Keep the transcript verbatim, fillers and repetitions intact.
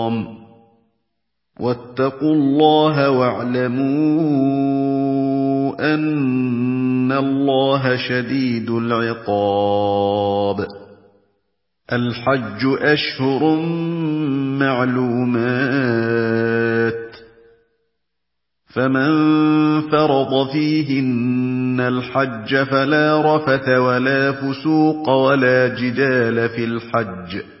واتقوا الله واعلموا أن الله شديد العقاب. الحج أشهر معلومات، فمن فرض فيهن الحج فلا رفث ولا فسوق ولا جدال في الحج،